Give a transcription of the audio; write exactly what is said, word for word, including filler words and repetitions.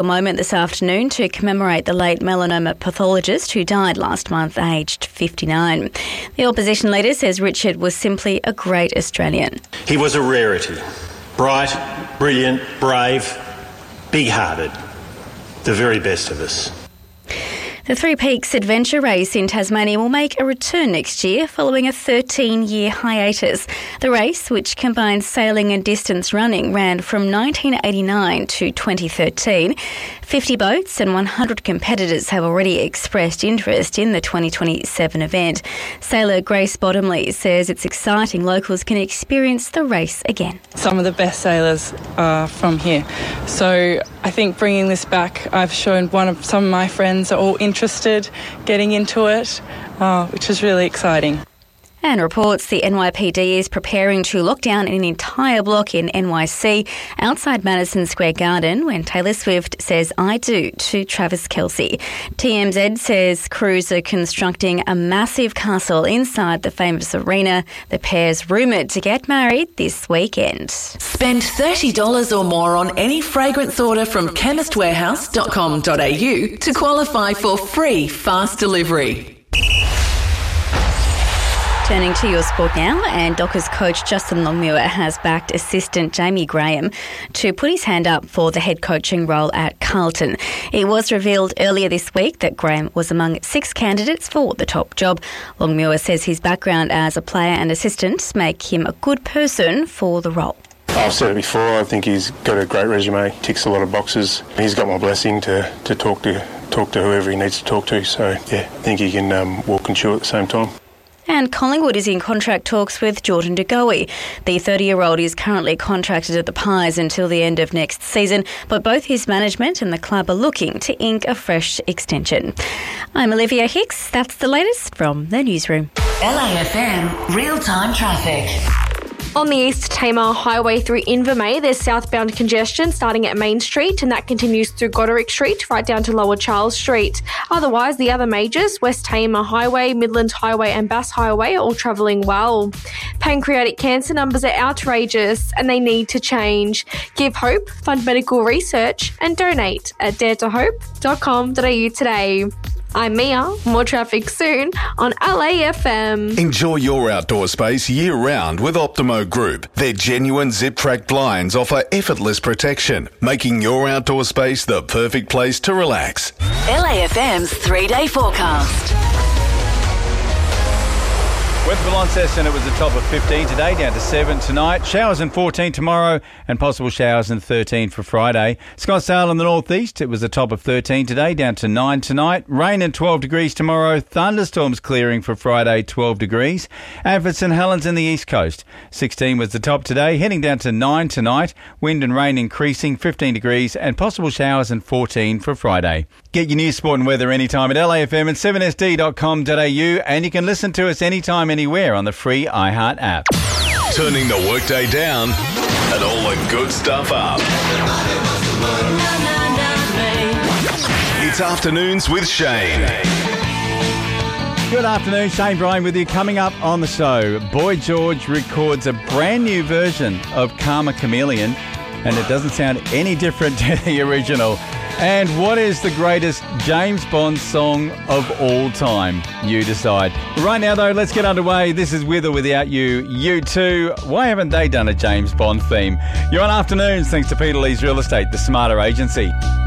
A moment this afternoon to commemorate the late melanoma pathologist who died last month aged fifty-nine. The opposition leader says Richard was simply a great Australian. He was a rarity. Bright, brilliant, brave, big-hearted. The very best of us. The Three Peaks Adventure Race in Tasmania will make a return next year following a thirteen-year hiatus. The race, which combines sailing and distance running, ran from nineteen eighty-nine to twenty thirteen. fifty boats and one hundred competitors have already expressed interest in the twenty twenty-seven event. Sailor Grace Bottomley says it's exciting locals can experience the race again. Some of the best sailors are from here. So I think bringing this back, I've shown one of some of my friends are all interested getting into it, uh, which is really exciting. And reports the N Y P D is preparing to lock down an entire block in N Y C outside Madison Square Garden when Taylor Swift says I do to Travis Kelce. T M Z says crews are constructing a massive castle inside the famous arena. The pair's rumoured to get married this weekend. Spend thirty dollars or more on any fragrance order from chemist warehouse dot com dot a u to qualify for free fast delivery. Turning to your sport now, and Dockers coach Justin Longmuir has backed assistant Jamie Graham to put his hand up for the head coaching role at Carlton. It was revealed earlier this week that Graham was among six candidates for the top job. Longmuir says his background as a player and assistant make him a good person for the role. I've said it before, I think he's got a great resume, ticks a lot of boxes. He's got my blessing to, to talk to talk to whoever he needs to talk to, so yeah, I think he can um, walk and chew at the same time. And Collingwood is in contract talks with Jordan De Goey. The thirty-year-old is currently contracted at the Pies until the end of next season, but both his management and the club are looking to ink a fresh extension. I'm Olivia Hicks. That's the latest from the newsroom. L A F M real-time traffic. On the East Tamar Highway through Invermay, there's southbound congestion starting at Main Street, and that continues through Goderic Street right down to Lower Charles Street. Otherwise, the other majors, West Tamar Highway, Midland Highway and Bass Highway, are all travelling well. Pancreatic cancer numbers are outrageous and they need to change. Give hope, fund medical research and donate at dare to hope dot com dot a u today. I'm Mia. More traffic soon on L A F M. Enjoy your outdoor space year-round with Optimo Group. Their genuine zip-track blinds offer effortless protection, making your outdoor space the perfect place to relax. L A F M's three-day forecast. Weather for Launceston, it was a top of fifteen today, down to seven tonight. Showers and fourteen tomorrow, and possible showers and thirteen for Friday. Scottsdale in the northeast, it was a top of thirteen today, down to nine tonight. Rain and twelve degrees tomorrow. Thunderstorms clearing for Friday, twelve degrees. And for St Helens in the east coast, sixteen was the top today, heading down to nine tonight. Wind and rain increasing, fifteen degrees, and possible showers and fourteen for Friday. Get your news, sport and weather anytime at L A F M and seven S D dot com dot a u, and you can listen to us anytime, anywhere on the free iHeart app. Turning the workday down and all the good stuff up. It's Afternoons with Shane. Good afternoon, Shane Bryan with you. Coming up on the show, Boy George records a brand new version of Karma Chameleon, and it doesn't sound any different to the original. And what is the greatest James Bond song of all time? You decide. Right now, though, let's get underway. This is With or Without You, U two. Why haven't they done a James Bond theme? You're on Afternoons, thanks to Peter Lee's Real Estate, the smarter agency.